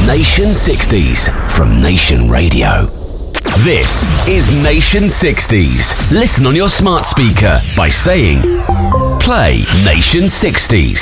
Nation 60s from Nation Radio. This is Nation 60s. Listen on your smart speaker by saying, Play Nation 60s.